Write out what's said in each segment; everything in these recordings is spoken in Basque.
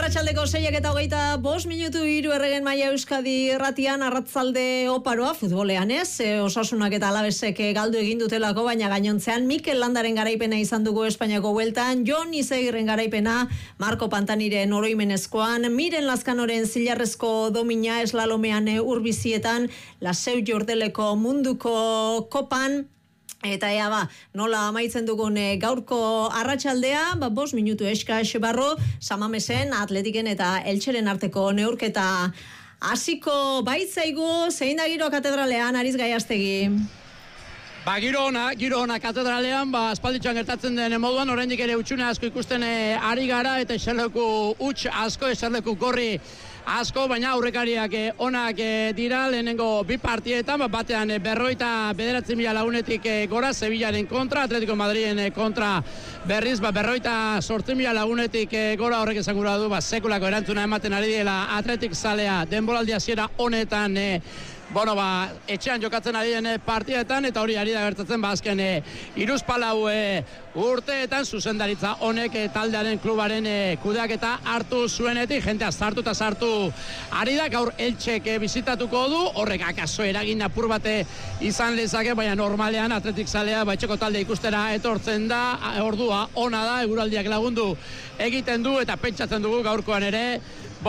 Arratsaldeko 6:25 Erregen Maila Euskadi irratian arratzalde oparoa futbolean ez, Osasunak eta Alabesek galdu egin dutelako, baina gainontzean Mikel Landaren garaipena izan dugu Espainiako bueltan, Jon Izagirren garaipena, Marko Pantaniren oroimenezkoan, Miren Lazkanoren zilarrezko domina eslalomean urbizietan, Laseu Jordeleko munduko kopan. Eta nola amaitzen dugun gaurko arratsaldea, 5 minutu eskas barru, Samamesen, Atletiken eta Elcheren arteko neurketa hasiko baitzaigu, zein da giro katedralean, Ariz Gaiastegi? Giro ona katedralean, aspalditxoan gertatzen den moduan, oraindik ere utxune asko ikusten ari gara, eta eserleku huts asko, eserleku gorri asko, baina aurrekariak onak dira lehenengo bi partietan, batean 59.000 lagunetik gora, Sevillaren kontra, Atletico Madriden kontra berriz, 58.000 lagunetik gora, horrek esan gura du, sekulako erantzuna ematen ari dela Atletik zalea denboraldi hasiera honetan, etxean jokatzen ari den partietan, eta hori ari da gertatzen azken 3-4 urteetan zuzendaritza honek taldearen klubaren kudeaketa hartu zuenetik, jentea sartu ari da, gaur Eltsek bizitatuko du, horrek akaso eragin apur bate izan lezake, baina normalean Atletik zalea etxeko talde ikustera etortzen da, ordua ona da, eguraldiak lagundu egiten du, eta pentsatzen dugu gaurkoan ere,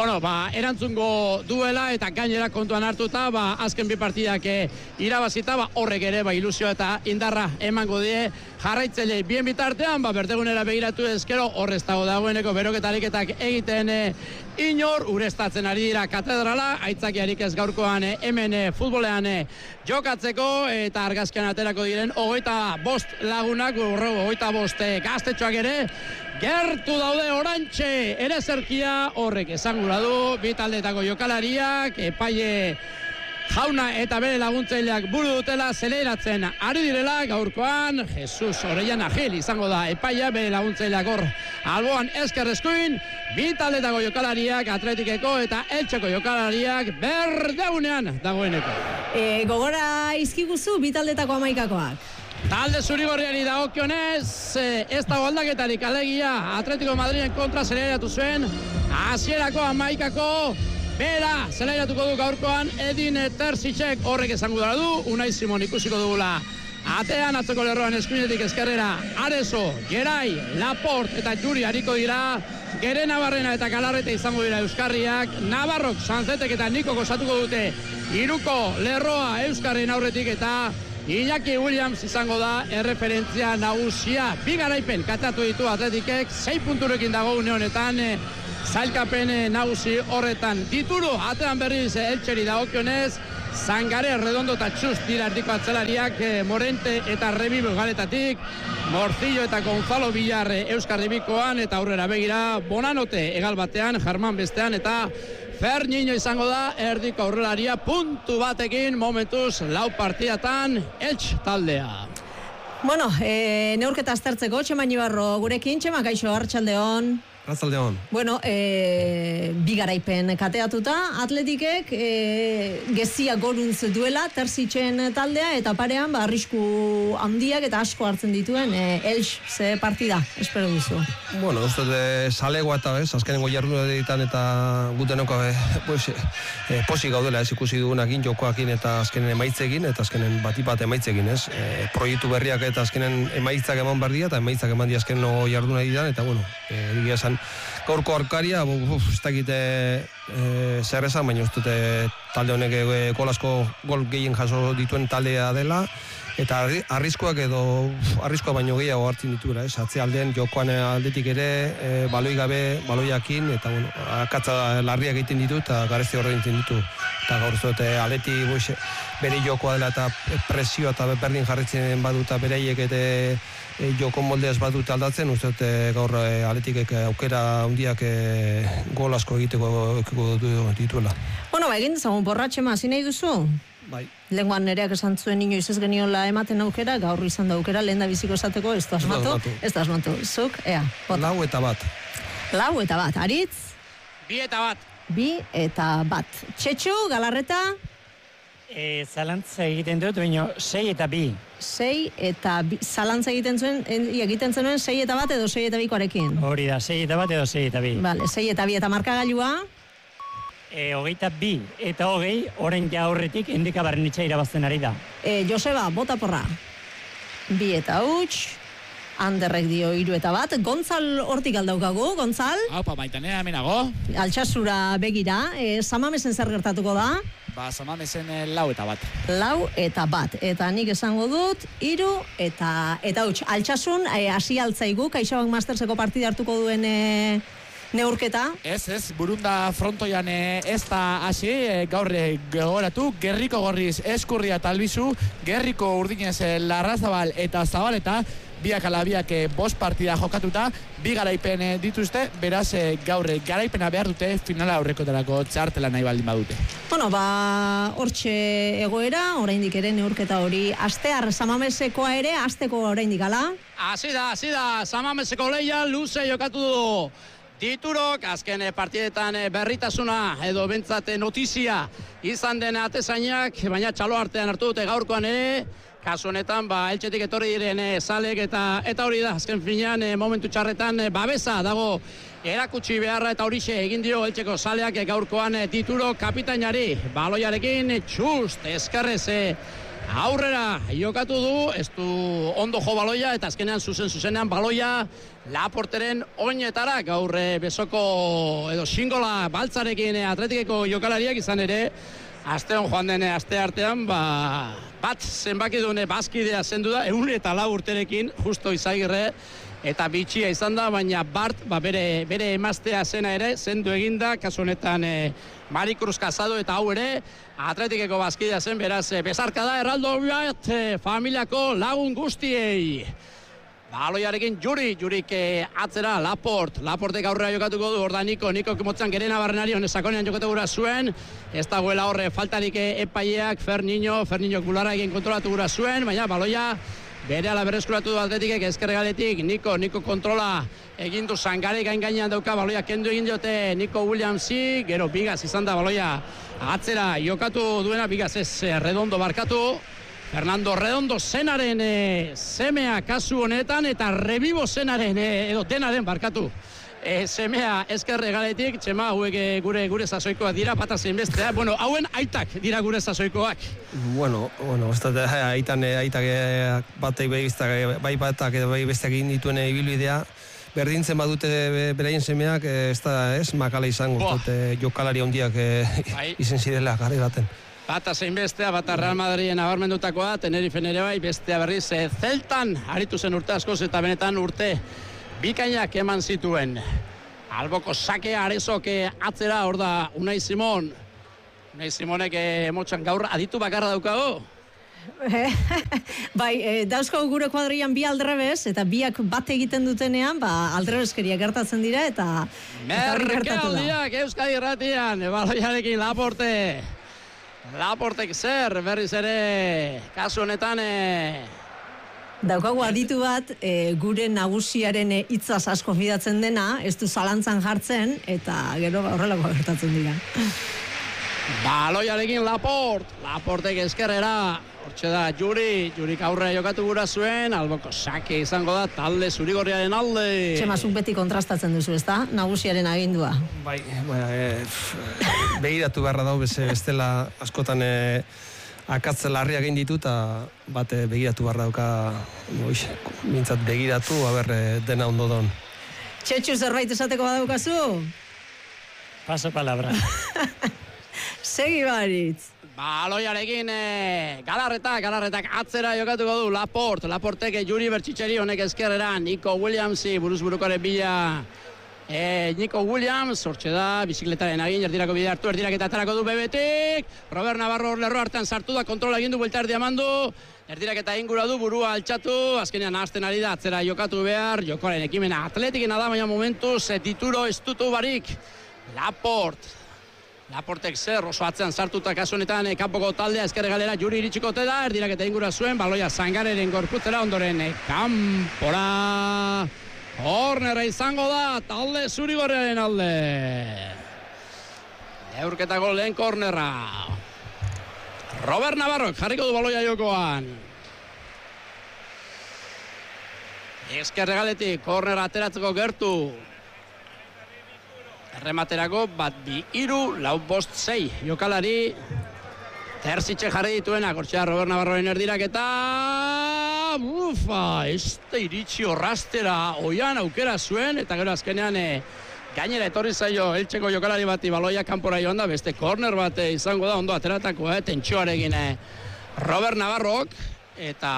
erantzungo duela eta gainera kontuan hartuta, azken bi partidak irabazita, horrek ere ilusio eta indarra emango die jarraitzaile bien bitartean, berdegunera begiratu ezkero, horrez dagoeneko beroketariketak egiten inor, urestatzen ari dira katedrala, aitzakiarik ez gaurkoan hemen futbolean jokatzeko, eta argazkian aterako diren 25 lagunak, 25 gaztetxoak ere, gertu daude orantxe ere zerkia, horrek esan gura du, bi taldeetako jokalariak, epaile jauna eta bere laguntzaileak buru dutela zeleratzen ari direla, gaurkoan Jesus Orellana Gil izango da epaia, bere laguntzaileak hor alboan ezkerrezkuin, bi taldeetako jokalariak, Atletikeko eta Eltseko jokalariak berdeunean dagoeneko. Gogora izkiguzu bi taldeetako 11-koak. Talde zurigorriari dagokionez, ez dago aldaketarik, alegia Atletico Madriden kontra zelairatu zuen, hasierako 11-ko bera zelairatuko du gaurkoan Edin Terzicek, horrek esango da du, Unai Simon ikusiko dugula atean, atzeko lerroan eskuinetik ezkerrera Arezo, Gerai, Laporte eta Juri hariko dira, Gere Navarrena eta Galarreta izango dira euskarriak, Navarrok, Sanzetek eta Niko gozatuko dute hiruko lerroa euskarrien aurretik, eta Iñaki Williams izango da erreferentzia nagusia. Bi garaipen katatu ditu Atletikek, 6 punturekin dago une honetan, zailkapen nagusi horretan. Dituru, atean berriz Eltseri dagokionez, Zangare, Redondo eta Txust dira erdiko atzelariak, Morente eta Rebibo galetatik, Morcillo eta Gonzalo Villar euskarribikoan, eta aurrera begira, Bonanote egal batean, Jarman bestean, eta Ferniño izango da erdiko aurrelaria, puntu batekin momentuz 4 partidatan Elts taldea. Neurketa aztertzeko, Txema Ibarro gurekin, Txema, kaixo, arratsaldeon. Arratsaldeon. Bi garaipen kateatuta, Atletikek gezia goruntz duela, Terzitzen taldea, eta parean, arrisku handiak eta asko hartzen dituen Elts ze partida, espero duzu. Uste salegoa eta azkenengo jardunetan eta gutenoko posik gaudela, ikusi dugunakin, jokoakin eta azkenen emaitzekin, eta azkenen batipat emaitzekin, proiektu berriak eta azkenen emaitzak eman behar dira, eta emaitzak eman dira azkenengo jardunetan, eta egia esan, gaurko arkaria, ez dakite zer esan, baina uste talde honek gol gehien jaso dituen taldea dela, eta arriskoak baino gehiago hartzen dituela, atzealdean jokoan aldetik ere, baloi gabe, baloiakin, eta akatza larriak egiten ditu, eta garezti horre egiten ditu. Eta gaur zuet, aleti bere jokoa dela, eta presioa eta berdin jarritzen baduta bereiek eta joko moldeaz badut aldatzen, uste gaur Atletikek aukera handiak gol asko egiteko dituela. Egin dezagun borratxema, hasi nahi duzu? Bai. Lenguan nereak esan zuen inoiz ez geniola ematen aukera, gaur izan da aukera, lehen da biziko esateko, ez da asmatu. Zuk, bota. 4 eta 1. 4 eta 1, Aritz? 2 eta 1. 2 eta 1. Txetxu, Galarreta? Zalantza egiten dut, baina 6 eta 2. 6 eta zalantza egiten zenuen 6 eta 1 edo 6 eta 2koarekin. Hori da, 6 eta 1 edo 6 eta 2. Vale, 6 eta 2 eta markagailua? 22 eta 20, orain ja aurretik Endika Barrenetxea irabazten ari da. Joseba, bota porra. 2 eta huts, Anderrek dio 3 eta 1. Gontzal hortik aldaukagu, Gontzal? Haupa, Maitanea, hemenago. Altxasura begira, Samamesen zer gertatuko da? Samamesen 4 eta 1. 4 eta 1. Eta nik esango dut, 3 eta huts. Altxasun, hasi altzaigu, CaixaBank Masterseko partida hartuko duen neurketa? Ez, burunda frontoian ez da hasi, gaur gogoratu, Gerriko Gorriz Eskurria eta Albizu, Gerriko Urdinez Larrazabal eta Zabaleta, biak ala biak 5 partida jokatuta, 2 garaipen dituzte, beraz gaur garaipena behar dute finala aurrekotarako txartela nahi baldin badute. Bueno, hortxe egoera, oraindik ere neurketa hori astear Samamesekoa ere, asteko oraindik ala? Hasi da, Samameseko leia luze jokatu du. Titurok, azken partidetan berritasuna edo bentsat notizia izan den atezainak, baina txalo artean hartu dute gaurkoan ere, kasu honetan, Eltxetik etorri diren zalek eta hori da, azken finean momentu txarretan babesa dago erakutsi beharra eta horixe egin dio Eltxeko zaleak gaurkoan Titurok kapitainari, baloiarekin txust, eskerrez aurrera jokatu du, ez du ondo jo baloia eta azkenean zuzenean baloia Laporteren oinetara gaur besoko edo xingola baltzarekin Atletikeko jokalariak izan ere asteon joan den aste artean bat zenbaki dune bazkidea zendu da 104 urterekin justo Izagirre eta bitxia izan da, baina Bart bere emaztea zena ere zendu eginda, kasu honetan Marikruz Casado eta hau ere Atletikeko bazkidea zen, beraz bezarka da erraldo bat familiako lagun guztiei. Baloiarekin Jurik atzera Laportek aurrera jokatuko du, orda Niko motzan Gerena Barrenari sakonean jokatu gura zuen, ez dagoela horre faltarik epaileak Ferniñok bularra egin kontrolatu gura zuen, baina baloia berehala berreskuratu du Atletikek ezkerregaletik, Niko kontrola egin du Sangare gainean dauka, baloia kendu egin diote Nico Williamsi, gero Bigaz izan da baloia atzera jokatu duena, Bigaz ez Redondo barkatu, Fernando Redondo zenaren semea kasu honetan eta Revivo zenaren edo denaren barkatu semea ezkerregaletik, txema hauek gure sasoikoak dira, bata zein bestea, hauen aitak dira gure sasoikoak. Bueno, ez da aitak batei bai batak edo bai besteak egin dituen ibilbidea, berdintzen badute beraien semeak, ez da makala izango, jokalari handiak izen zirela gari baten. Bata zein bestea, bata Real Madriden nabarmendutakoa, Tenerifen ere bai, bestea berriz Zeltan aritu zen urte askoz eta benetan urte bikainak eman zituen. Alboko sake Arezok atzera, hor da Unai Simonek emotxan gaur aditu bakarra daukago. Bai, dauzko gure kuadrian bi aldrebez, eta biak bat egiten dutenean, aldrebezkeria gertatzen dira, eta hori gertatu da. Merkealdiak Euskadi Irratian, baloiarekin Laportek zer, berriz ere, kasu honetan... Daukagu aditu bat, gure nagusiaren hitzaz asko fidatzen dena, ez du zalantzan jartzen, eta gero horrelako gertatzen dira. Baloiarekin Laportek ezkerrera, hortxe da Jurik aurre jokatu gura zuen, alboko sake izango da talde zurigorriaren alde. Txemasuk beti kontrastatzen duzu, ez da? Nagusiaren agindua. Bai, begiratu beharra dau bestela askotan akatze larriak egin ditu eta begiratu beharra dauka mintzat begiratu, dena ondo don. Txetxu zerbait esateko badaukazu? Paso palabra. Segi baritz. Baloiarekin galarretak atzera jokatuko du Laportek Juri Bertxitxeri honek ezkerrera, Nico Williamsi buruzburukaren bila Nico Williams, hortxe da, bizikletaren agin, erdirako bide hartu, erdiraketa atarako du bebetik, Robert Navarro lerro hartan sartu da, kontrola egin du, buelta erdia mandu, erdiraketa ingura du, burua altxatu, azkenean ahazten ari da, atzera jokatu behar, jokoaren ekimena atletikena da, baina momentuz, Tituro estutu barik, Laportek zer, oso atzean sartuta kasu honetan kanpoko taldea ezkerre galera Juri iritsikote da, erdiraketa ingura zuen, baloia Sangareren gorputzera ondoren kanpora. Kornera izango da, talde zurigorriaren alde. Neurketako lehen kornera. Robert Navarro jarriko du baloia jokoan. Ezkerregaletik, korner ateratzeko gertu. Errematerako, 1-2-3-4-5 jokalari. Terzitxe jarri dituena, Kortxea Robert Navarroen erdiraketa. Ez da iritsi horrastera, oian aukera zuen, eta gero azkenean gainera etorri zaio Eltseko jokalari bati baloia kanpora joan da, beste korner bat izango da, ondo ateratako, tentsioarekin Robert Navarrok, eta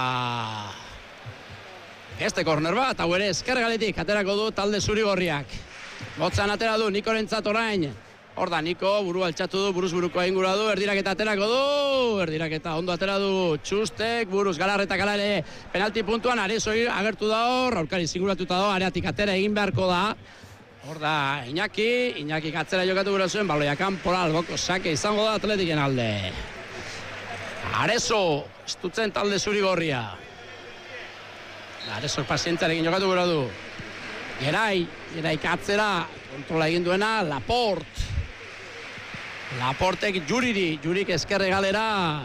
este korner bat, hau ere ezkerregaletik aterako du talde zuri-gorriak. Motzan atera du, Nikorentzat orain. Hor da, Niko, buru altxatu du, buruz buruko ingura du, erdiraketa aterako du, erdiraketa ondo atera du, Txustek, buruz Galarretak ala ere penalti puntuan, Arezoi agertu da hor, aurkari zinguratuta da, areatik atera egin beharko da. Hor da, Iñaki atzera jokatu gura zuen, baloia kanpora alboko sake izango da Atletiken alde. Arezo, estutzen talde zuri-gorria. Arezok pazientzarekin jokatu gura du. Geraik atzera, kontrola egin duena, Laportek Jurik ezkerre galera.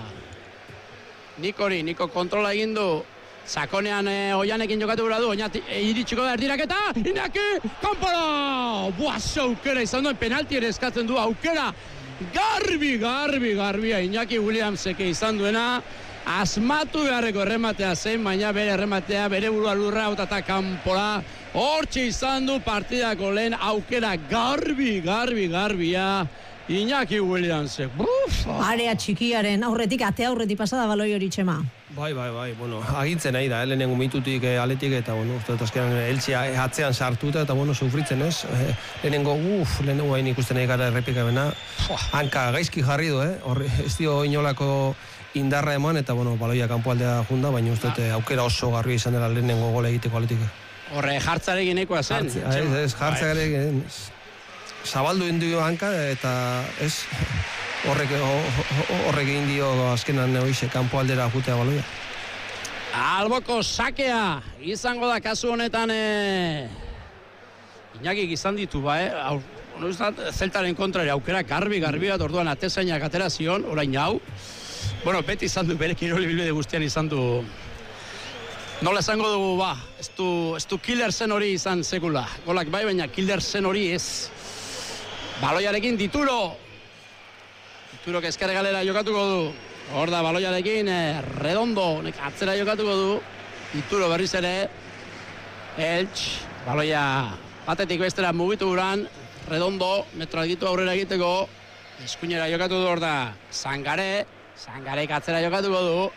Niko kontrola egin du. Sakonean Oianekin jokatu gura du, iritsiko da erdiraketa, Iñaki, kanpora! Buaz, aukera izan duen, penalti ere eskatzen du, aukera garbi, Iñaki Williamsek izan duena, asmatu beharreko errematea zen, baina bere errematea, bere burua lurra eta kanpora, hortxe izan du partidako lehen aukera garbia, Iñaki Williamsek. Area txikiaren aurretik, ate aurretik pasada baloi hori Txema. Bai, bueno, agintzen nahi da, lehenengo minututik aletik, eta, bueno, uste dut azkenan Eltsia atzean sartuta, eta, bueno, sufritzen ez, lehenengo hain ikusten nahi gara errepikabena, hanka gaizki jarri du, ez dio inolako indarra eman, eta, bueno, baloia kanpoaldea junda, baina uste dut aukera oso garbi izan dela lehenengo gole egiteko aletik. Horre, jartzarekin ekoa zen. Jartzarekin, zabaldu indio hanka, eta ez... Horrek egin dio azkenan neoize kanpo aldera jutea baloia. Alboko sakea izango da kasu honetan Iñakik izan ditu Zeltaren kontrari aukera garbi bat orduan atezainak atera zion, orain hau. Bueno, beti izan du bere kiroli bilbide guztian izan du. Nola esango dugu ez du killer zen hori izan sekula. Golak bai, baina killer zen hori ez. Baloiarekin Turok ezkerre galera jokatuko du. Hor da, baloiarekin Redondo atzera jokatuko du. Ituro berriz ere. Elts, baloia batetik bestera mugitu guran. Redondo, metroa ditu aurrera egiteko. Eskuinera jokatu du hor da. Zangarek atzera jokatuko du.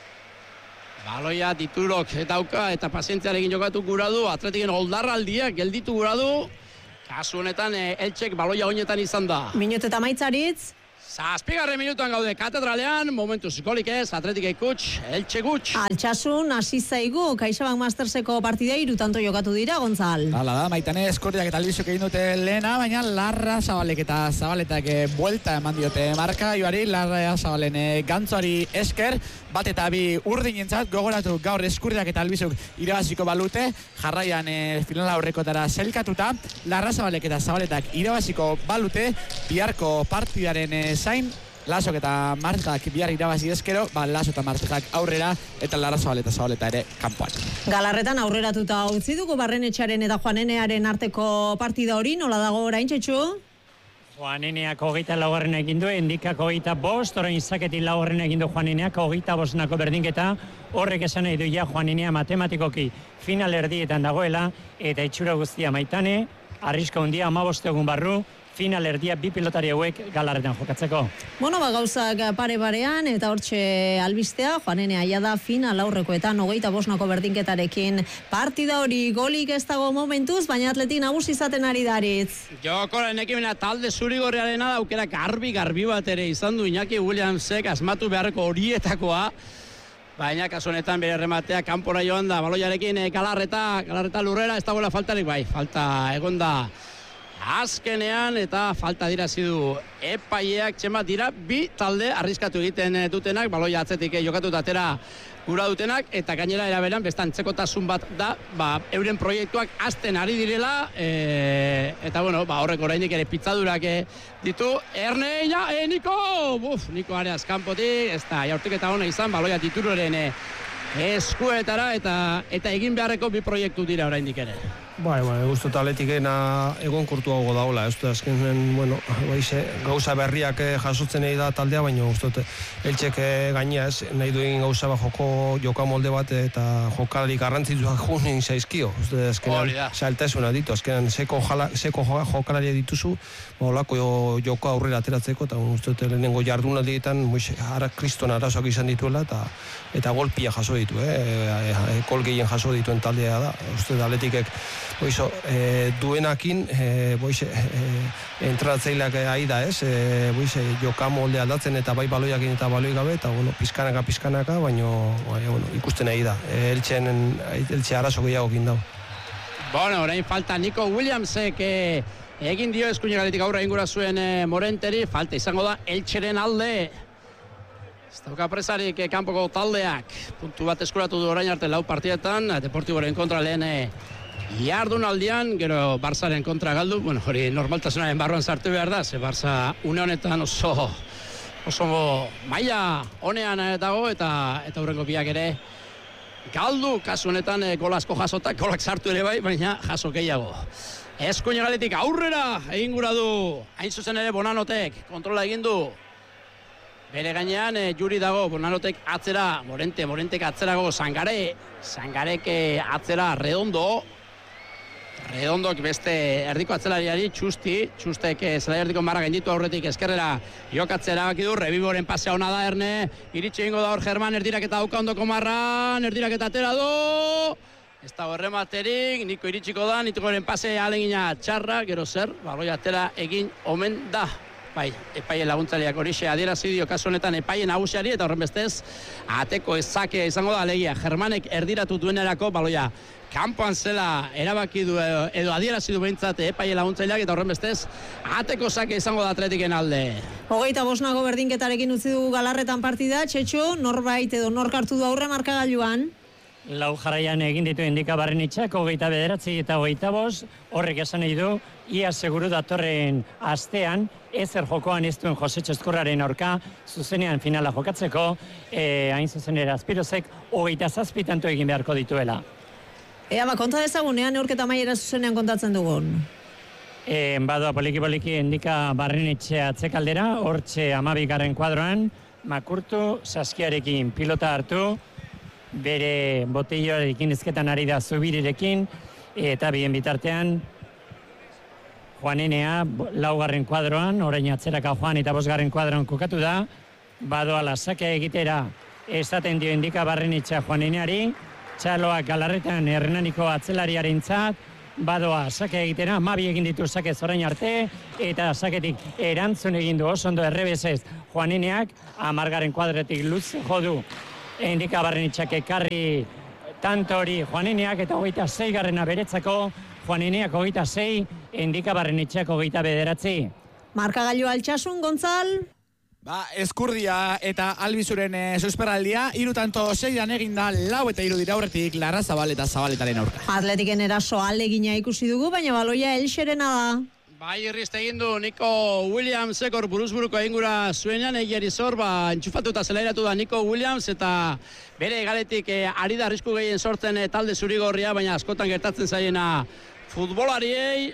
Baloia Titurok dauka eta pazientziarekin jokatu gura du. Atletiken oldarraldiak gelditu gura du. Kasu honetan Eltsek baloia honetan izan da. Minut eta maitzaritz. 7. minutuan gaude katedralean, momentuz golik ez, Atletik huts, Eltxe huts. Altsasun hasi zaigu, CaixaBank Masterseko partida 3 tanto jokatu dira, Gonzal. Hala da, Maitane Eskorriak eta Albizok egin dute lehena, baina Larra Zabalek eta Zabaletak buelta eman diote markagailuari, Larra Zabalen gantzoari esker, bat eta bi urdinentzat, gogoratu gaur Eskorriak eta Albizok irabaziko balute, jarraian finala aurrekotara zelkatuta, Larra Zabalek eta Zabaletak irabaziko balute, biharko partidaren zain, Lasok eta Martak bihar irabazi eskero, Laso eta Martak aurrera eta Larra Zabaleta Zabaleta ere kanpoan. Galarretan aurreratuta utzi dugu Barrenetxearen eta Juanenearen arteko partida hori, nola dago orain Txetxu? Juaneneak 24 egin du, Endikak 25, orain Izaketik 4 egin du Juaneneak 25 berdinketa, horrek esan nahi du ja Juanenea matematikoki final erdietan dagoela, eta itxura guztia Maitane, arriska hundia 15 egun barru, final erdia bi pilotari hauek Galarretan jokatzeko. Bueno, gauzak pare-parean eta hortxe albistea, Juanenea da final aurrekoetan 25 berdinketarekin partida hori golik ez dago momentuz, baina Atletik nagusi izaten ari daritz. Jokoren ekimena talde zuri-gorriarena da, aukera garbi bat ere izan du Iñaki Williamsek asmatu beharreko horietakoa. Baina kasu honetan bere rematea kanpora joan da, baloiarekin Galarreta lurrera, ez dagoela faltarik bai, falta egonda azkenean eta falta dirazi du epaileak Txema dira bi talde arriskatu egiten dutenak, baloia atzetik jokatuta atera gura dutenak, eta gainera eraberan bestan txekotasun bat da, euren proiektuak hasten ari direla, eta bueno, horrek oraindik ere pitzadurak ditu. Niko! Niko areaz kanpotik, ez da, jaurtik eta hona izan, baloia Tituroren eskuetara eta egin beharreko bi proiektu dira oraindik ere. Bai, uste atletikena egon kurtuago daula, ez da, azkenen, gauza berriak jasotzen nahi da taldea, baina uste Eltsek gainea ez, nahi duen gauza joka molde bat eta jokalari garrantzitsuak junin zaizkio, uste azkenean saltasuna ditu, azkenean seko jokalari dituzu, olako joko aurrera ateratzeko, eta uste lehenengo jardunaldietan ara kriston arazoak izan dituela, eta golpia jaso ditu, gol gehien jaso dituen taldea da, uste atletikek duenakin entrenatzaileak ahi da ez, joka molde aldatzen eta bai baloiakin eta baloi gabe, eta pizkanaka, baina ikusten ahi da, Eltxe arazo gehiago gindau. Orain falta Nico Williamsek egin dio eskuinegaletik aurra ingura zuen Morenteri, falta izango da Eltxeren alde. Ez dauka presarik kanpoko taldeak, puntu bat eskuratu du orain arte 4 partietan, Deportiboren kontra lehen jardunaldian, gero Barzaren kontra galdu, hori normaltasunaren barruan sartu behar da, ze Barza une honetan oso maila honean dago, eta hurrengo biak ere galdu, kasu honetan gol asko jasotak, golak sartu ere bai, baina jaso gehiago. Eskuinegaletik aurrera egin gura du, hain zuzen ere Bonanotek kontrola egin du. Bere gainean Juri dago, Bonanotek atzera, Morentek atzerago, Sangarek atzera Redondok beste erdiko atzelariari Txustek zelai erdiko marra gainditu aurretik eskerrera jokatzera erabaki du, Rebiboren pasea ona da Erne, iritsi egingo da hor Germán erdiraketa dauka ondoko marran, erdiraketa atera du, ez dago errematerik, Niko iritsiko da, Nikoren pasea alegina txarra, gero zer, baloi atera egin omen da. Bai, epaien laguntzaileak horixe adierazi dio kasu honetan epaien nagusiari, eta horren bestez ateko ezakea izango da alegia. Germanek erdiratu duenerako baloia kanpoan zela erabaki du edo adierazi du behintzat epaien laguntzaileak, eta horren bestez ateko ezakea izango da Atletiken alde. 25 berdinketarekin utzi du Galarretan partida, Txetxo, norbait edo nork hartu du aurre markagailuan? Lau jarraian egin ditu Endika Barrenetxeak, 29 eta 25, horrek esan nahi du, ia seguru datorren astean, ezer jokoan ez duen Jose Txezkurraren aurka, zuzenean finala jokatzeko, hain zuzenera Azpirozek, 27 tanto egin beharko dituela. Konta dezagunean, neurketa maiera zuzenean kontatzen dugun. Badoa poliki Endika Barrenetxea atzekaldera, hortxe 12. kuadroan, Makurtu, Saskiarekin pilota hartu, bere botilloarekin ezketan ari da Zubirirekin, eta bien bitartean Juanenea 4. kuadroan, orain atzeraka Juan eta 5. kuadroan kokatu da, badoa lasakea egitera esaten dio Endika Barrenetxea Juaneneari, txaloak Galarretan Hernaniko atzelariaren zat, badoa sakea egitera, 12 egin ditu sakez orain arte, eta saketik erantzun egin du oso ondo errebesez Juaneneak, 10. kuadretik luz jodu Endika Barrenetxeak ekarri tanto hori Juaneneak, eta 26. beretzako Juaneneak 26, Endika Barrenetxeak 29. Markagailu altxasun, Gontzal? Eskurdia eta Albizuren susperraldia, 3-6 egin da 4 eta 3 dira aurretik Larrazabal eta Zabaletaren aurka. Atletiken eraso alegina ikusi dugu, baina baloia Elxerena da. Bai, irrizte egin du Nico Williamsek hor buruzburuko egingura zuenean, egiari zor, entxufatu eta zelairatu da Nico Williams, eta bere galetik ari da arrisku gehien sortzen talde zurigorria, baina askotan gertatzen zaiena futbolariei,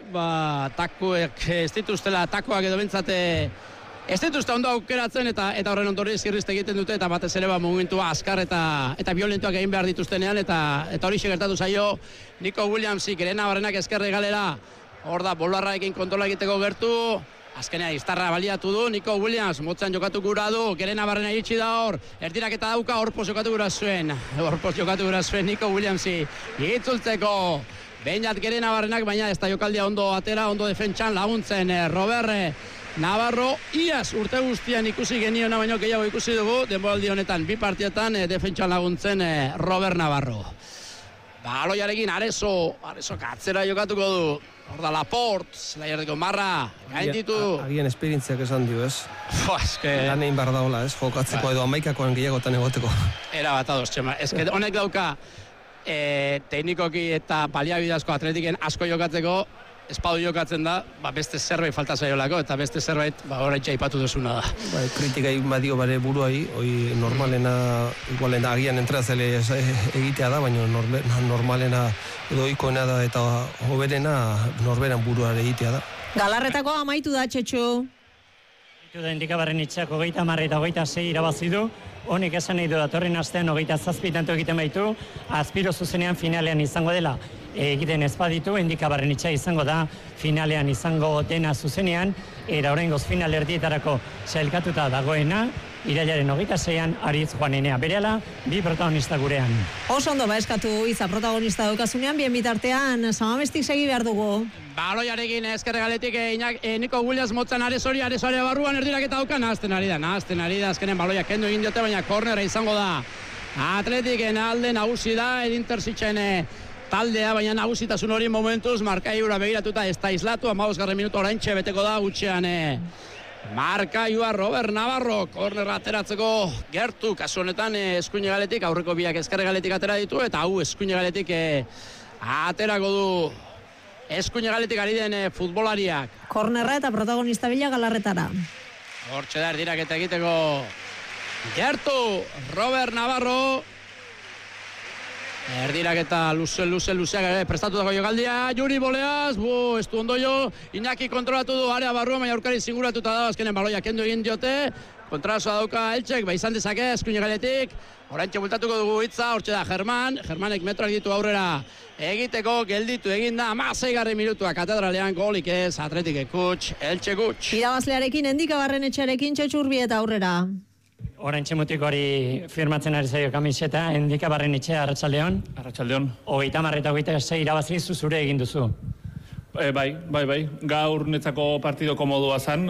takoek ez dituztela, takoak edo bentsate ez dituzte ondo aukeratzen, eta horren ondorioz irrizte egiten dute, eta batez ere momentua azkar eta violentuak egin behar dituztenean, eta hori gertatu zaio Nico Williamsik, Gerena Barrenak ezkerre galera, hor da, Bolbarrarekin kontrola egiteko gertu, azkenean iztarra baliatu du, Nico Williams, motzean jokatu gura du, Gerena Barrena iritsi da hor, erdiraketa dauka, horpoz jokatu gura zuen Nico Williamsi, itzultzeko, behinat Gerena Barrenak, baina ez da jokaldia ondo atera, ondo defentsan laguntzen, Robert Navarro, iaz urte guztian ikusi geniona, baino gehiago ikusi dugu, denboraldi honetan, 2 partietan defentsan laguntzen Robert Navarro. Aloiarekin Arezo atzera jokatuko du. Hor da Laporte, zelaierdeko marra, gainditu. Agian esperientziak esan dio, ez? Lan egin behar daola, ez? Jokatzeko edo 11koan gehiagotan egoteko. Era bat ados, txema. Ez que honek dauka teknikoki eta baliabide asko Atletiken asko jokatzeko, espadu jokatzen da, beste zerbait falta zaiolako, eta beste zerbait, orain aipatu duzuna da. Kritika egin badio bare buruari, hoi normalena, igualena agian entrazele egitea da, baina normalena edo ikoena da eta hoberena norberan buruare egitea da. Galarretako amaitu da, Txetxo. Indikabarren itxak 30 eta 26 irabazi du. Honik esan nahi du datorren astean 27 tanto egiten baitu, Azpiro zuzenean finalean izango dela. Egiten ez baditu, Indikabarren itxa izango da, finalean izango dena zuzenean, era oraingoz final erdietarako sailkatuta dagoena, irailaren 26an Aritz Juanenea. Berehala, bi protagonista gurean. Oso ondo eskatu Iza protagonista daukazunean, bien bitartean, Samamestik segi behar dugu. Baloiarekin eskerregaletik Niko Williams motzan Arezori barruan erdirak eta dauka, nahazten ari da, azkenen baloia kendu egin diote, baina kornera izango da. Atletiken alde nagusi da, edinterzitzen taldea, baina nagusitasun hori momentuz, markaiura begiratuta ez da islatu, 15. minutu oraintxe beteko da, gutxean markailua Robert Navarro, kornerra ateratzeko gertu, kasu honetan eskuinegaletik, aurreko biak eskerregaletik atera ditu, eta hau eskuinegaletik aterako du. Eskuinegaletik ari den futbolariak. Kornerra eta protagonista bila Galarretara. Hortxe da erdirak eta egiteko gertu Robert Navarro. Erdirak eta luzeak prestatutako jokaldia. Juri Boleaz, ez du ondo jo. Iñaki kontrolatu du area barrua, baina aurkari zinguratuta da, azkenen baloia kendu egin diote. Kontrasoa dauka Eltsek, izan dezake eskuinegaletik. Oraintxe bultatuko dugu hitza, hortxe da Germanek metroak ditu aurrera egiteko, gelditu egin da, 16. minutua katedralean golik ez, Atletik kutx, Eltxe kutx. Irabazlearekin, Endikabarren etxarekin, Txetxurbi eta aurrera. Oraintxe mutikori firmatzen ari zaio kamiseta, Endikabarren etxea, Arratsaldeon. Arratsaldeon. 30 eta 26 irabazi zure egin duzu. Bai. Gaur netzako partidoko modua zan,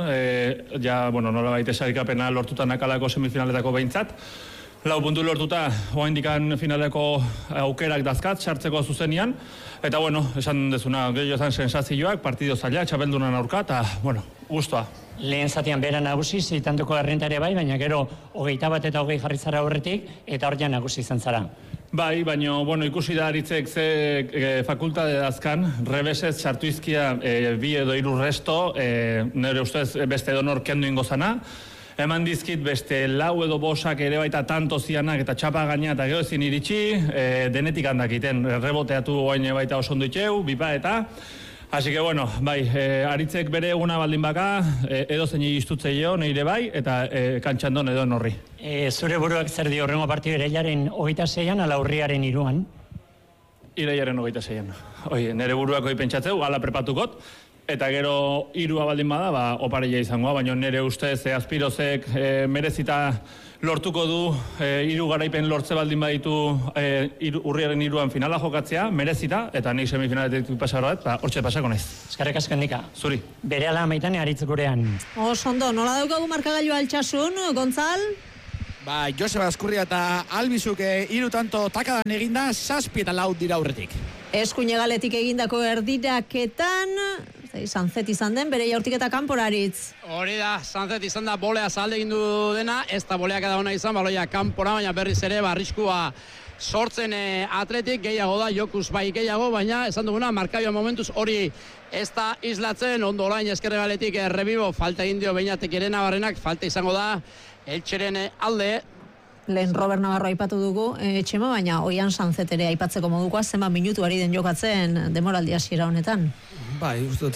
nolabait esarikapena lortuta nakalako semifinaletako behintzat. 4 puntu lortuta, oaindikan finaleko aukerak dazkat, sartzeko zuzenean. Eta, esan dezuna, gehiago zan sensazioak, partido zaila, txapeldunan aurka, eta, guztua. Lehen zatian bera nagusi, zitantuko errentare bai, baina gero 21 eta 20 jarri zara aurretik, eta hor ja nagusi izan zara. Bai, baina, ikusi da Aritzek ze fakultate dazkan, rebesez sartu izkia 2 edo 3 resto, nire ustez beste donor kendu ingo zana. Eman dizkit beste 4 edo 5 ere baita tanto zianak eta txapa gaina eta gero ezin iritsi, denetik handakiten, reboteatu oain baita oso ondo itxeu, bipa eta. Así que Aritzek bere eguna baldin baka, edo zein iztutze jo, nire bai, eta kantxandon edo norri. Zure buruak zer di horrengo partidu irailaren 26an ala urriaren 3an? Irailaren 26an. Nire buruak pentsatzeu, ala prepatukot, eta gero 3a baldin bada, opareia izangoa, baina nire ustez Azpirozek merezita lortuko du 3 garaipen lortze baldin baditu urriaren 3an finala jokatzea, merezita, eta nik semifinaletik pasaro bat, hortxe pasako naiz. Eskerrik asko Endika. Zuri. Berehala amaitan Aritz gurean. Ondo, nola daukagu markagailua Altsasun, Gontzal? Joseba Azkurria eta Albizuk 3 tanto takadan eginda, 7 eta 4 dira aurretik. Eskuinegaletik egindako erdiraketan, Sanzet izan den, bere jaurtik eta kanporaritz. Hori da, Sanzet izan da bolea zalde egin du dena, ez da boleak da ona izan, baloia kanpora, baina berriz ere arriskua sortzen Atletik, gehiago da, jokuz bai gehiago, baina esan duguna, markaioa momentuz hori ez da islatzen, ondo orain eskerregaletik errebibo, falta egin dio beinatek ere Navarrenak, falta izango da, Eltxeren alde. Lehen Robert Navarro aipatu dugu, Txema, baina oian Sanzet ere aipatzeko modukoa, zenbat minutu ari den jokatzen demoraldi hasiera honetan. Bai, uste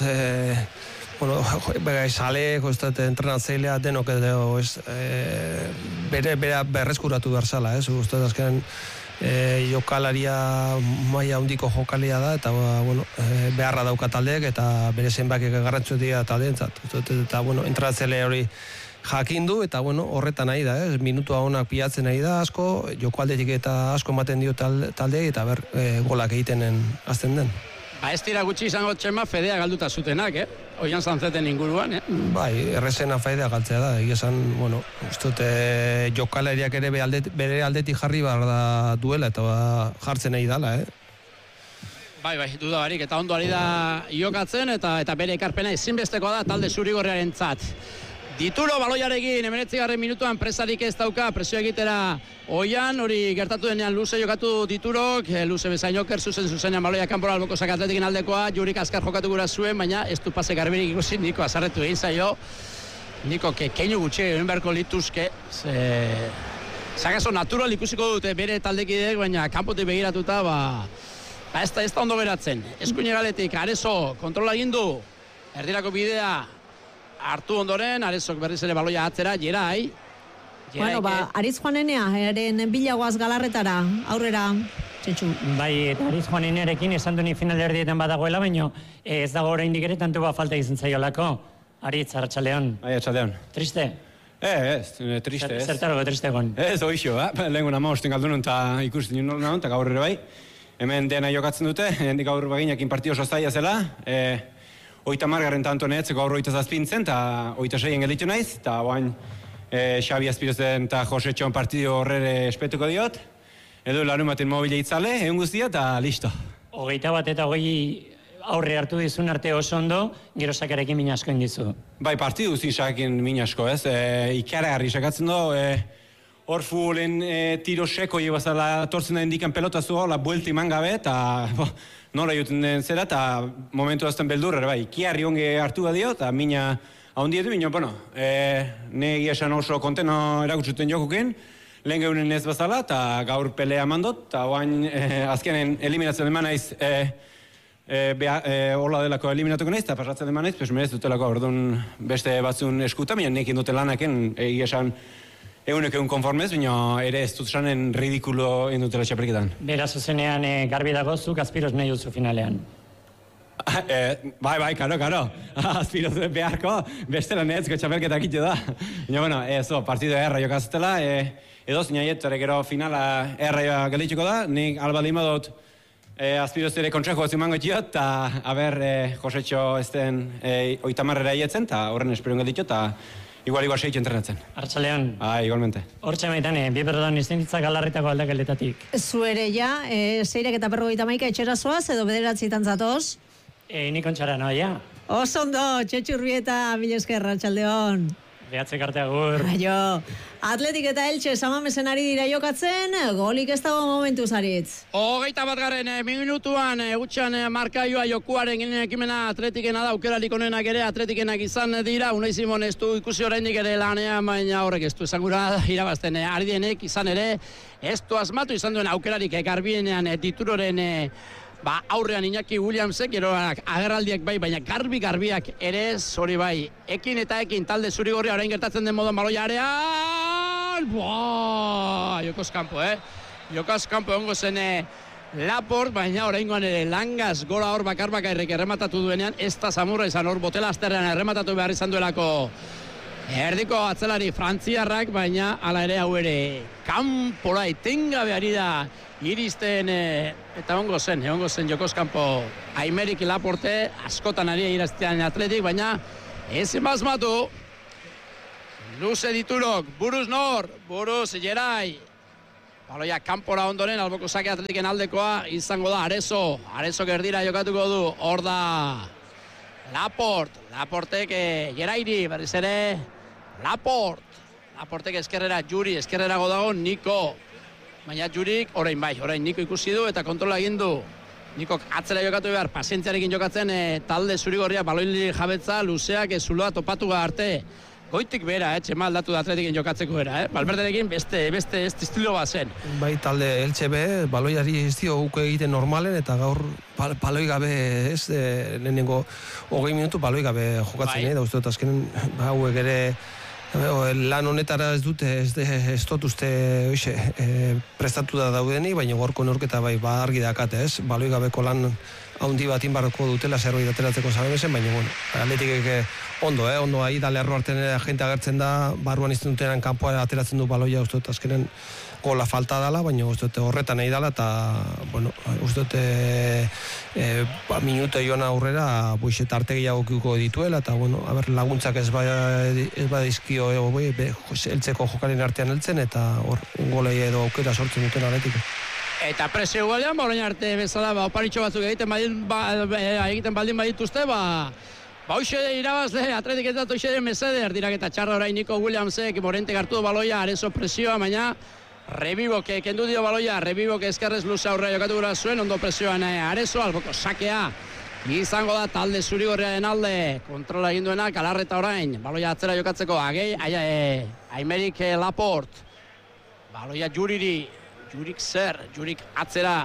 sale, entrenatzailea denok edo bere berreskuratu behar zala, uste azken jokalaria maila handiko jokalia da, eta beharra dauka taldeek, eta bere zenbak garrantzua dira taldeentzat. Eta entrenatzaile hori jakindu, eta horretan nahi da, minutua honak pilatzen nahi da asko, joko aldetik eta asko ematen dio taldeek, eta golak egitenen azten den. Ez dira gutxi izango Txema fedea galduta zutenak, Oian Sanzeten inguruan, Bai, errezena fedea galtzea da, egizan, uste jokalariak ere bere aldetik jarri behar da duela, eta jartzen nahi dala, Bai, duda barik, eta ondo ari da jokatzen, eta bere ekarpena ezinbestekoa da talde zurigorriaren tzat. Dituro baloiarekin, 19. minutuan presarik ez dauka, presio egitera oian, hori gertatu denean luze jokatu Diturok, luze bezain joker, zuzenean baloia kanpora Albokosak Atletiken aldekoa, Jurik azkar jokatu gura zuen, baina ez du pase garbirik ikusi, Niko azarretu egin zaio, Niko keinu gutxe egin beharko lituzke, zakaso natural ikusiko dute bere taldekideek, baina kanpotik begiratuta, ez da ondo geratzen. Eskuine galetik, Arezo, kontrola egin du, erdirako bidea, hartu ondoren, Arezok berriz ere baloia atzera, Jerai. Bueno, Ariz Juanenea, eren bilagoaz galarretara, aurrera, Txetxu. Bai, eta Ariz Juanenearekin esan duni final erdietan badagoela, baina ez dago oraindik ere tantu falta izan zaiolako. Aritz, Arratsaldeon. Bai, Arratsaldeon. Triste? Triste, ez. Zertarako triste egon? Ez, oixo, lehengun 15 galdunun eta ikusten nuen, eta gaur ere bai. Hemen dena jokatzen dute, hendik gaur baginekin partio oso zaila zela. 30. tantonetz, gaur 27 eta 26 gelitu naiz, eta oain Xabi Azpirozen eta Jose Txon partido horrere espetuko diot. Edo larun baten mobile itzale, egun guztia, eta listo. 21 eta 20 aurre hartu dizun arte oso ondo, gero sakarekin min asko indizu. Bai, partidu zin sakarekin min asko, ez? Ikaragarri sakatzen do, hor fulen tiro seko bazala tortzen da indikan pelotazu hola buelti man gabe, eta nola juten den zera, eta momentu azten beldurra, bai, ikiarri onge hartu da dio, eta mina ahondietu, bueno, ne esan oso konteno erakutsuten jokuken, lehen geunen ez bazala, eta gaur pelea mandot, eta oain azkenen eliminatzen eman naiz, hola delako eliminatuko naiz, eta pasatzen eman naiz, merez dutelako orduan beste batzun eskuta, baina nekin dute lanaken, esan egunek konformez, baina ere ez dut sanen ridikulo indutela txapelketan. Beraz, zuzenean garbi dago zuk Azpiroz nahi duzu finalean. Bai, karo. Azpiroz beharko, bestela netzko txapelketak ito da. Baina, bueno, partido erra jokaztela, edo zinaiet, gero finala erra gelitxuko da, nik albali madot Azpiroz ere kontsejo ez imango tio, eta haber Josetxo ez den 30 eietzen, eta horren esperion gelitxo, eta igual seitxo entrenatzen. Arratsaldeon. Igualmente. Hortxe maitan, bi berrodan izten ditzak galarretako aldakeletatik. Zu ere ja, 6 eta 51 etxera zoaz, edo 9 zatoz? Nik ontxara noa, Oso ondo, Txetxu Urbieta, mila esker, Arratsaldeon. Behatze karte agur. Aio, Atletik eta Elche samamesen ari dira jokatzen, golik ez dago momentu zaritz. 21. minutuan, gutxan markaioa jokuaren ekimena Atletikena da, aukerarik onenak ere Atletikenak izan dira, Unai Simon ez du ikusi oraindik ere lanean, baina horrek ez du esangura irabazten ari denek izan ere, ez du asmatu izan duen aukerarik garbienean Dituroren aurrean Iñaki Williamsek, gero agerraldiak bai, baina garbiak ere hori bai. Ekin eta ekin talde zuri-gorria orain gertatzen den moduan baloia arean. Jokoz kanpo, Jokoz kanpo ongo zen Laport, baina oraingoan ere Langaz gola hor bakar-bakarrik errematatu duenean, ez da Zamurra izan hor botela azterrean errematatu behar izan duelako erdiko atzelari frantziarrak, baina hala ere hau ere kanpora etengabe ari da iristen eta ongo zen Jokoz kanpo Aimerik Laporte askotan ari iraztean Atletik, baina ez emazmatu luze Diturok, buruz nor, buruz Jerai, baloia kanpora ondoren alboko sake Atletiken aldekoa izango da Arezo gerdira jokatuko du, hor da Laportek Jerairi, berriz ere Laportek eskerrera Juri, eskerrera godago Niko, baina Jurik orain Niko ikusi du eta kontrola egin du. Nikok atzera jokatu behar, pazientziarekin jokatzen talde zurigorria baloili jabetza, luzeak zuloa topatu arte. Goitik bera, txema aldatu da Atletiken jokatzeko era, Balberderekin beste ez estilo bat zen. Bai, talde Elche be, baloiari ez dio uko egiten normalen, eta gaur baloi gabe ez, lehenengo 20 minutu baloi gabe jokatzen, da uste dut azkenen, hauek ere, lan honetara ez dute, ez dut uste prestatu da daudeni, baina gorko norketa bai argi dakate, ez? Baloi gabeko lan haundi bat inbarroko dutela zerbait ateratzeko zabezen, baina bueno, Atletikek ondo ahi da lerro artean agente agertzen da, barruan izten dutenan kanpoa ateratzen du baloia, uste dut azkenen gola falta dela, baina uste dut horretan nahi dela, eta bueno, uste dut minuto joan aurrera eta arte gehiago dituela, eta bueno, laguntzak ez badizkio eltzeko jokalin artean heltzen, eta hor golei edo aukera sortzen duten Atletik. Eta presio golean, orain arte bezala, oparitxo batzuk egiten baldin badituzte, Hoxe irabazle, Atletik ez dut hoxe den mesede, erdiraketa txarra orain Nico Williamsek, Morente hartu du baloia, Areso presioa, baina Rebiboke kendu dio baloia, Rebiboke eskerrez luze aurrea jokatu gura zuen, ondo presioan Areso, alboko sakea, izango da talde zurigorriaren alde, kontrola egin duena, Galarreta orain, baloia atzera jokatzeko, Aimerik Laport, baloia Jurik atzera,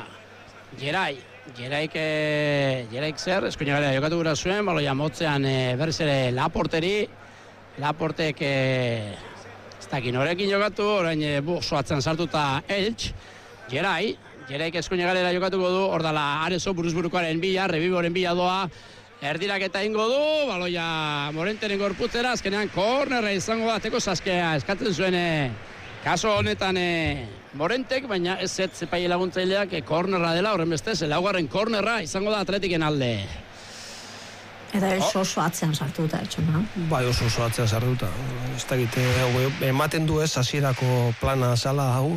Jeraik zer, eskuinagarea jokatu gura zuen, baloia motzean berriz ere Laportek ez dakin horrekin jokatu, orain soatzen sartuta Elch, Jeraik eskuinagalera jokatuko du, ordala Areso buruzburukoaren bila, Rebiboren bila doa, erdiraketa ingo du, baloia Morenteren gorputzera, azkenean kornerra izango da, teko saskea eskatzen zuen kaso honetan Morentek, baina ez zepai laguntzaileak kornerra dela, horren bestez, laugarren kornerra izango da Atletiken alde. Eta oso atzean sartuta, etxona. Bai, oso atzean sartuta. Ez da egite, ematen du ez, hasierako plana zala hau,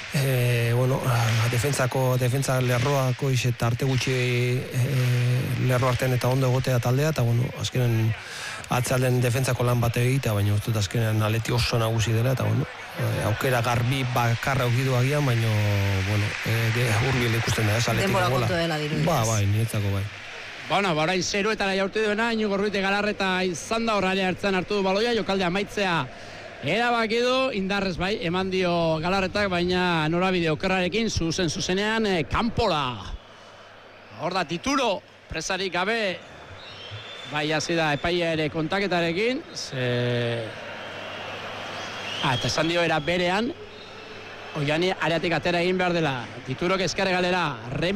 defentsa lerroako eta arte gutxi lerro artean eta ondo egotea taldea, eta azkenen atzalen defentsako lan bat egitea, baina uste azkenean Atleti oso nagusi dela, eta aukera garbi bakarra aukidu agian, baina hurbil ikusten da, ez Atleti denbora kontu dela dirudez. Bai, niretzako bai. Orain zeruetara jaurti duena, Iñigo Ruite Galarreta izan da horrela hartzen hartu du baloia, jokalde amaitzea erabaki du, indarrez bai, eman dio Galarretak, baina norabide okerrarekin, zuzenean, kanpora. Hor da, tituro, presarik gabe, bai, hasi da, epaia ere kontaketarekin, eta esan dio era berean, oiani areatik atera egin behar dela, titurok eskare galera,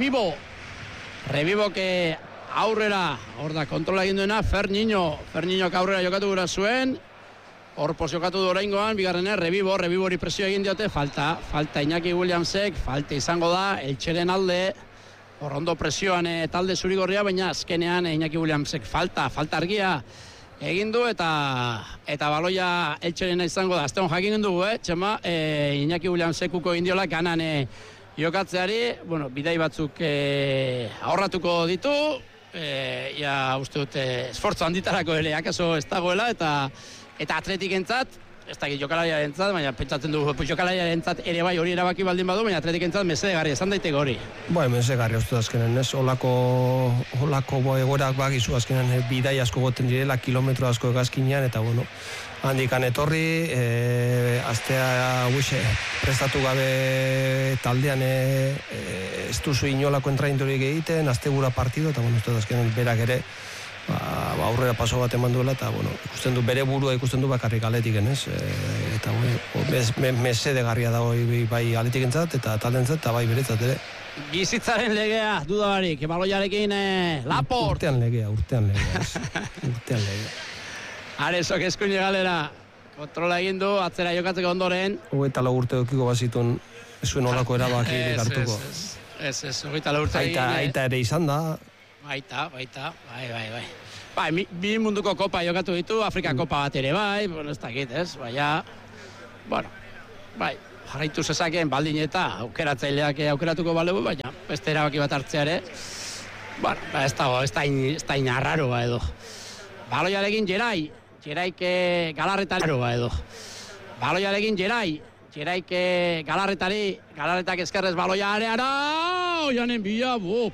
Rebiboke aurrera, hor da, kontrola egin duena, Ferniñok aurrera jokatu gura zuen, hor pos jokatu du oraingoan, bigarrena, Rebibori presio egin diote, falta Iñaki Williamsek, falta izango da, Eltxeren alde, hor ondo presioan talde zurigorria, baina azkenean Iñaki Williamsek falta argia egin du, eta baloia Eltxerena izango da. Azteon jakin dugu, txema, Iñaki Williamsekuko egin diola ganan jokatzeari, bidai batzuk ahorratuko ditu, uste dut esfortzu handitarako ere, akaso ez dagoela, eta Atletik entzat, ez dakit jokalariaren entzat, baina pentsatzen du jokalariaren entzat ere bai hori erabaki baldin badu, baina Atletik entzat mesedegarri, esan daiteke hori. Bai, mesedegarri uste azkenen, ez? Olako egoerak bagizu azkenen bidai asko goten direla, kilometro asko egazkinean, eta handikan etorri, astea prestatu gabe taldean ez duzu inolako entraintorik egiten, astegura partido, eta uste azkenen berak ere, aurrera paso bat eman duela, eta ikusten du bere burua ikusten du bakarrik Atletiken, ez? Eta mesedegarria da bai Atletikentzat eta taldentzat, eta bai beretzat ere. Bizitzaren legea, dudabarik, baloiarekin Laport. Urtean legea. Aresok eskuine galera, kontrola egin du, atzera jokatzeko ondoren. 24 urte dukiko bazitun, ez zuen olako erabakirik hartuko. Ez, 24 urte egin. Aita ere izan da. Baita, bai. Bi munduko kopa jokatu ditu, Afrika kopa bat ere bai, ez dakit, ez? Baina, bai, jarraitu zezakeen baldin eta aukeratzaileak aukeratuko balegu, baina beste erabaki bat hartzea ere, ez da inarraroa edo. Baloiarekin Jeraik Galarretari edo. Baloiarekin Jeraik Galarretak eskerrez baloia areara, oianen bila,